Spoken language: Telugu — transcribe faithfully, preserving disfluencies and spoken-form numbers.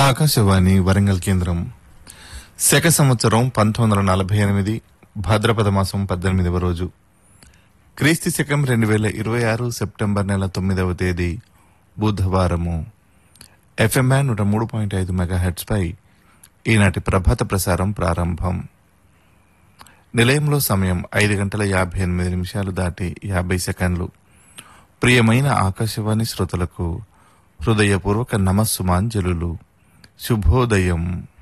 ఆకాశవాణి వరంగల్ కేంద్రం. శక సంవత్సరం పంతొమ్మిది వందల నలభై ఎనిమిది భాద్రపద మాసం పద్దెనిమిదవ రోజు, క్రీస్తు శకం రెండు వేల ఇరవై ఆరు సెప్టెంబర్ నెల తొమ్మిదవ తేదీ బుధవారము. ఎఫ్ఎంఐ నూట మూడు పాయింట్ ఐదు మెగాహెర్ట్స్ పై ఈనాటి ప్రభాత ప్రసారం ప్రారంభం. నిలయంలో సమయం ఐదు గంటల యాభై ఎనిమిది నిమిషాలు దాటి యాభై సెకండ్లు. ప్రియమైన ఆకాశవాణి శ్రోతలకు హృదయపూర్వక నమస్సుమాంజలులు. శుభోదయం.